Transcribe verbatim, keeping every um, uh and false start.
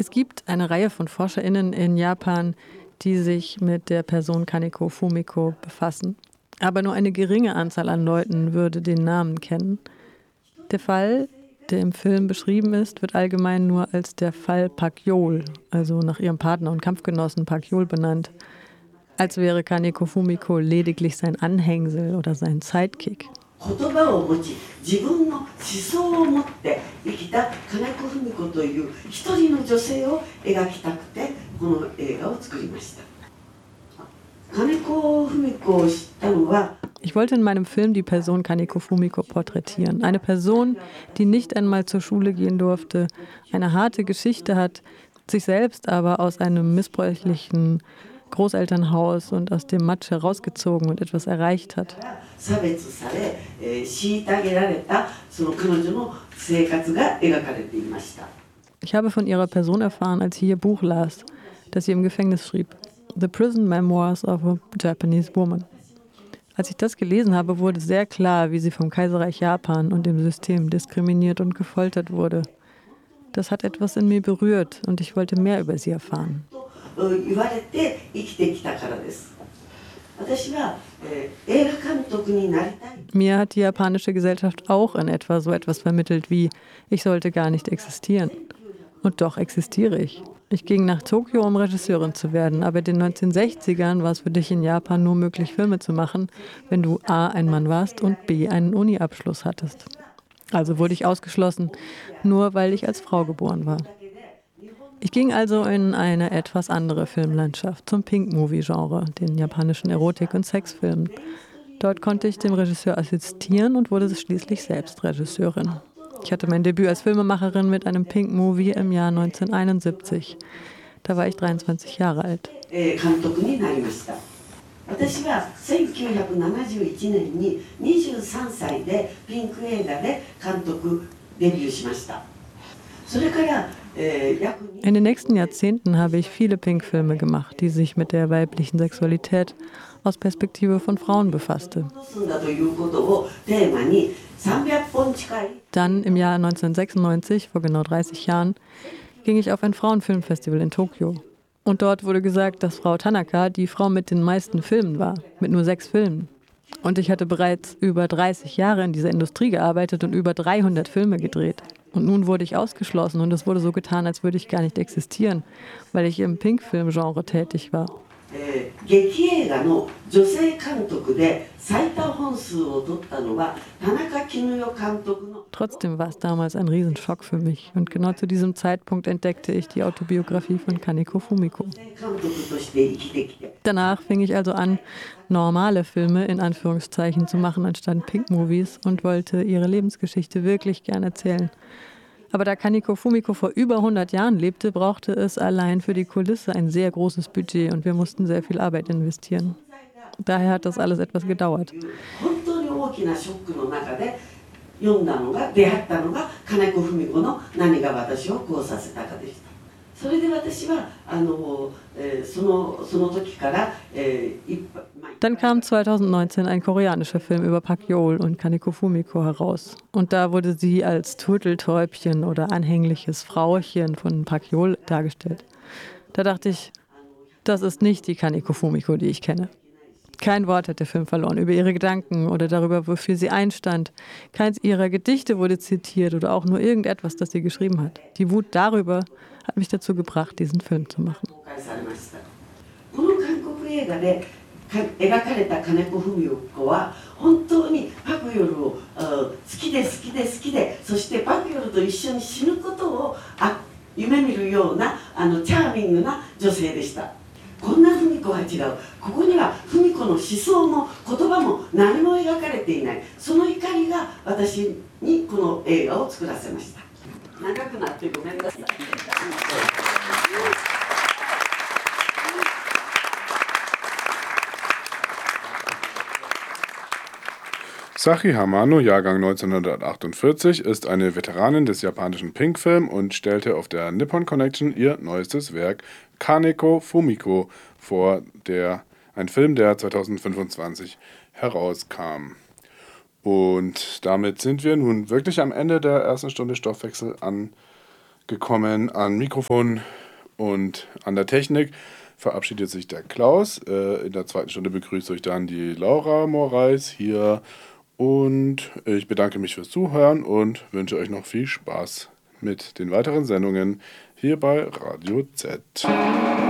Es gibt eine Reihe von ForscherInnen in Japan, die sich mit der Person Kaneko Fumiko befassen. Aber nur eine geringe Anzahl an Leuten würde den Namen kennen. Der Fall, der im Film beschrieben ist, wird allgemein nur als der Fall Park-Yeol, also nach ihrem Partner und Kampfgenossen Park-Yeol benannt. Als wäre Kaneko Fumiko lediglich sein Anhängsel oder sein Sidekick. Ich wollte in meinem Film die Person Kaneko Fumiko porträtieren. Eine Person, die nicht einmal zur Schule gehen durfte, eine harte Geschichte hat, sich selbst aber aus einem missbräuchlichen Großelternhaus und aus dem Matsch herausgezogen und etwas erreicht hat. Ich habe von ihrer Person erfahren, als ich ihr Buch las, das sie im Gefängnis schrieb. The Prison Memoirs of a Japanese Woman. Als ich das gelesen habe, wurde sehr klar, wie sie vom Kaiserreich Japan und dem System diskriminiert und gefoltert wurde. Das hat etwas in mir berührt und ich wollte mehr über sie erfahren. Mir hat die japanische Gesellschaft auch in etwa so etwas vermittelt wie, ich sollte gar nicht existieren. Und doch existiere ich. Ich ging nach Tokio, um Regisseurin zu werden, aber in den neunzehnhundertsechzigern war es für dich in Japan nur möglich, Filme zu machen, wenn du A, ein Mann warst und B, einen Uni-Abschluss hattest. Also wurde ich ausgeschlossen, nur weil ich als Frau geboren war. Ich ging also in eine etwas andere Filmlandschaft, zum Pink-Movie-Genre, den japanischen Erotik- und Sexfilmen. Dort konnte ich dem Regisseur assistieren und wurde schließlich selbst Regisseurin. Ich hatte mein Debüt als Filmemacherin mit einem Pink-Movie im Jahr neunzehnhunderteinundsiebzig. Da war ich dreiundzwanzig Jahre alt. In den nächsten Jahrzehnten habe ich viele Pink-Filme gemacht, die sich mit der weiblichen Sexualität aus Perspektive von Frauen befasste. Dann im Jahr neunzehnhundertsechsundneunzig, vor genau dreißig Jahren, ging ich auf ein Frauenfilmfestival in Tokio. Und dort wurde gesagt, dass Frau Tanaka die Frau mit den meisten Filmen war, mit nur sechs Filmen. Und ich hatte bereits über dreißig Jahre in dieser Industrie gearbeitet und über dreihundert Filme gedreht. Und nun wurde ich ausgeschlossen und es wurde so getan, als würde ich gar nicht existieren, weil ich im Pink-Film-Genre tätig war. Trotzdem war es damals ein Riesenschock für mich und genau zu diesem Zeitpunkt entdeckte ich die Autobiografie von Kaneko Fumiko. Danach fing ich also an, normale Filme in Anführungszeichen zu machen anstatt Pink-Movies und wollte ihre Lebensgeschichte wirklich gern erzählen. Aber da Kaneko Fumiko vor über hundert Jahren lebte, brauchte es allein für die Kulisse ein sehr großes Budget und wir mussten sehr viel Arbeit investieren. Daher hat das alles etwas gedauert. Dann kam zweitausendneunzehn ein koreanischer Film über Park-Yeol und Kaneko Fumiko heraus. Und da wurde sie als Turteltäubchen oder anhängliches Frauchen von Park-Yeol dargestellt. Da dachte ich, das ist nicht die Kaneko Fumiko, die ich kenne. Kein Wort hat der Film verloren über ihre Gedanken oder darüber, wofür sie einstand. Keins ihrer Gedichte wurde zitiert oder auch nur irgendetwas, das sie geschrieben hat. Die Wut darüber hat mich dazu gebracht, diesen Film zu machen. Sachi Hamano, Jahrgang neunzehnhundertachtundvierzig, ist eine Veteranin des japanischen Pink-Film und stellte auf der Nippon Connection ihr neuestes Werk Kaneko Fumiko vor, der, ein Film, der zweitausendfünfundzwanzig herauskam. Und damit sind wir nun wirklich am Ende der ersten Stunde Stoffwechsel angelangt. gekommen an Mikrofon und an der Technik. Verabschiedet sich der Klaus. Äh, in der zweiten Stunde begrüße ich dann die Laura Moraes hier. Und ich bedanke mich fürs Zuhören und wünsche euch noch viel Spaß mit den weiteren Sendungen hier bei Radio Z.